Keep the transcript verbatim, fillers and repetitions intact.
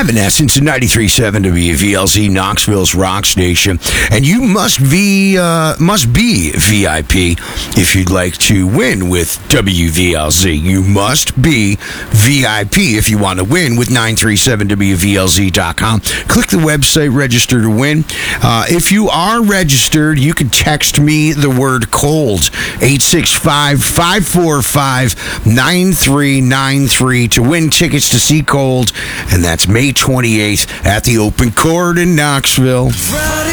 five in Essence, ninety-three point seven W V L Z, Knoxville's rock station. And you must be, uh, must be V I P if you'd like to win with W V L Z. You must be V I P if you want to win with nine three seven W V L Z dot com. Click the website, register to win. Uh, if you are registered, you can text me the word cold, eight six five, five four five, nine three nine three to win tickets to see Cold, and that's May twenty-eighth at the Open Court in Knoxville. Friday